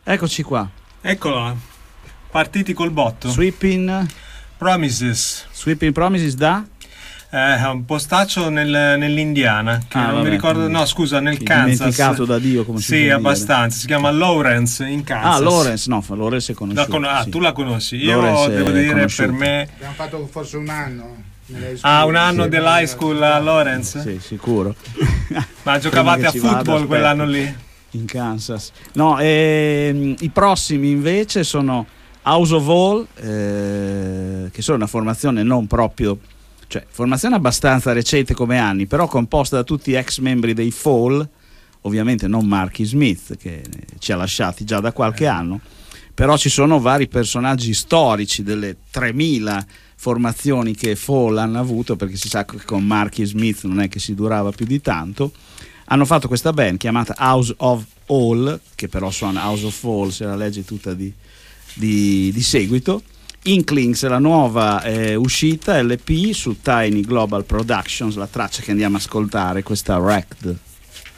Eccoci qua. Eccolo, partiti col botto. Sweeping Promises da? Un postaccio nell'Indiana che non mi ricordo, no scusa, nel Kansas. Dimenticato da Dio, come si Sì, abbastanza. Si chiama Lawrence in Kansas. Lawrence è conosciuto. Sì. Tu la conosci. Io Lawrence devo dire conosciuto. Per me abbiamo fatto forse un anno. Un anno dell'high school a Lawrence? Sì, sicuro. Ma giocavate a football quell'anno lì? In Kansas. No, i prossimi invece sono House of All, che sono una formazione non proprio, cioè formazione abbastanza recente come anni, però composta da tutti ex membri dei Fall, ovviamente non Marky Smith che ci ha lasciati già da qualche anno, però ci sono vari personaggi storici delle 3000 formazioni che Fall hanno avuto, perché si sa che con Marky Smith non è che si durava più di tanto. Hanno fatto questa band chiamata House of All, che però suona House of Fall se la leggi tutta di seguito. Inklings è la nuova uscita LP su Tiny Global Productions, la traccia che andiamo a ascoltare, questa Wrecked.